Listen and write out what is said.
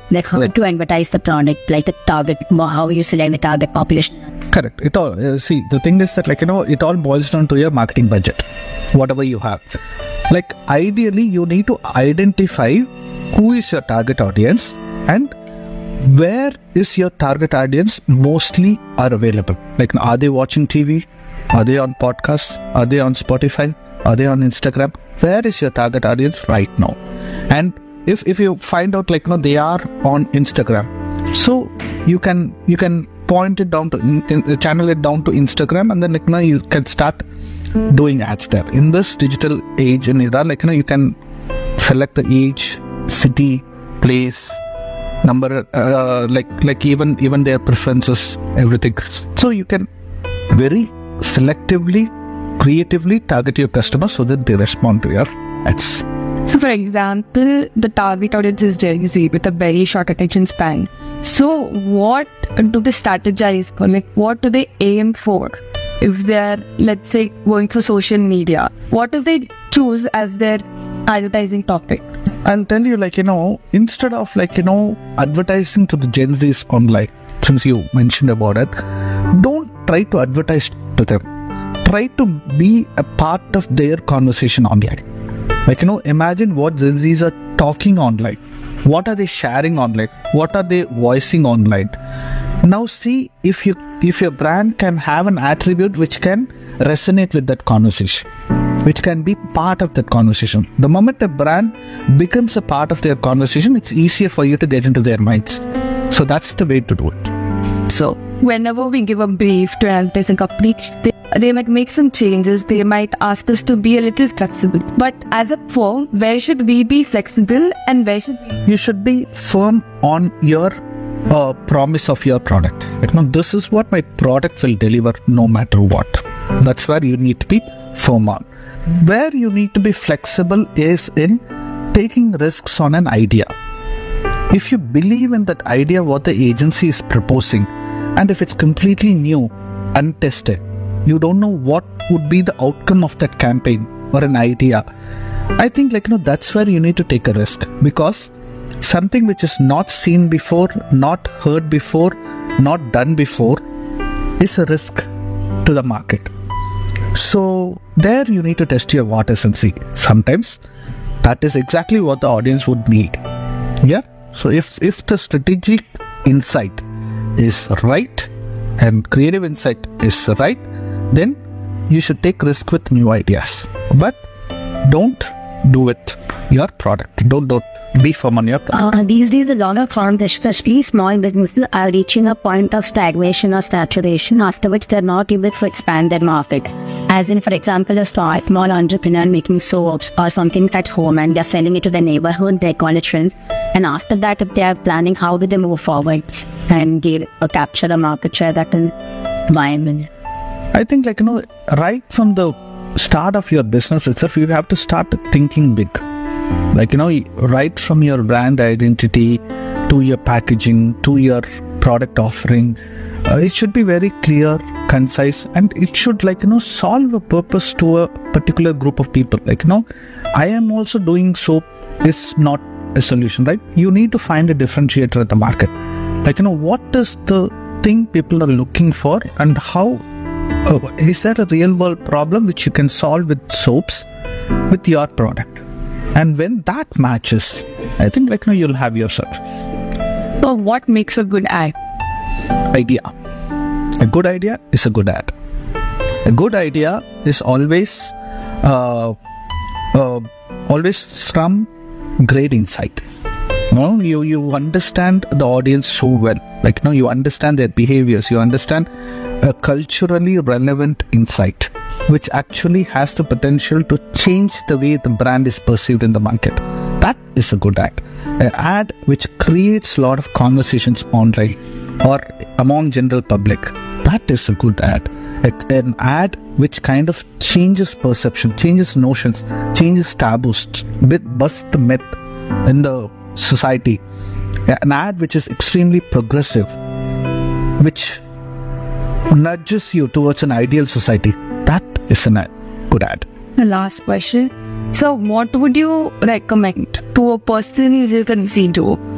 like how to advertise the product, like the target, how you select the target population. Correct. It all, see, the thing is that, like, it all boils down to your marketing budget, whatever you have. Like, ideally, you need to identify who is your target audience and where is your target audience mostly are available. Like, are they watching TV? Are they on podcasts? Are they on Spotify? Are they on Instagram? Where is your target audience right now? And if you find out, like, they are on Instagram, so you can point it down to channel it down to Instagram, and then, like, you can start doing ads there. In this digital age and era, like, you can select the age, city, place, number, like even their preferences, everything. So you can very selectively, creatively target your customers so that they respond to your ads. So, for example, the target audience is Gen Z with a very short attention span. So, what do they strategize for? Like, what do they aim for? If they're, let's say, going for social media, what do they choose as their advertising topic? I'll tell you, like, instead of, like, advertising to the Gen Zs online, since you mentioned about it, don't try to advertise to them. Try to be a part of their conversation online. Like, imagine what Gen Zs are talking online. What are they sharing online? What are they voicing online? Now see if your brand can have an attribute which can resonate with that conversation, which can be part of that conversation. The moment a brand becomes a part of their conversation, it's easier for you to get into their minds. So that's the way to do it. So whenever we give a brief to an advertising company, they might make some changes. They might ask us to be a little flexible. But as a firm, where should we be flexible and where should we? You should be firm on your promise of your product. This is what my product will deliver no matter what. That's where you need to be firm on. Where you need to be flexible is in taking risks on an idea. If you believe in that idea, what the agency is proposing, and if it's completely new, untested, you don't know what would be the outcome of that campaign or an idea, I think, that's where you need to take a risk, because something which is not seen before, not heard before, not done before is a risk to the market. So there you need to test your waters and see. Sometimes that is exactly what the audience would need. Yeah. So if the strategic insight is right and creative insight is right, then you should take risk with new ideas. But don't do with your product. Don't be firm on your product. These days, a lot of firms, especially small businesses, are reaching a point of stagnation or saturation after which they're not able to expand their market. As in, for example, a small entrepreneur making soaps or something at home, and they're selling it to the neighborhood, their college friends. And after that, if they are planning how do they move forward and capture a market share that is viable. I think, right from the start of your business itself, you have to start thinking big. Right from your brand identity to your packaging to your product offering, it should be very clear, concise, and it should solve a purpose to a particular group of people. I am also doing soap is not a solution, right? You need to find a differentiator at the market. What is the thing people are looking for, and how is there a real world problem which you can solve with soaps with your product? And when that matches, I think you'll have yourself. So what makes a good ad? Idea. A good idea is a good ad. A good idea is always from great insight. You understand the audience so well. You understand their behaviors. You understand a culturally relevant insight, which actually has the potential to change the way the brand is perceived in the market. That is a good ad. An ad which creates a lot of conversations online or among general public. That is a good ad. An ad which kind of changes perception, changes notions, changes taboos, busts the myth in the society. An ad which is extremely progressive, which nudges you towards an ideal society. That is a good ad. The last question. So what would you recommend to a person who is in zero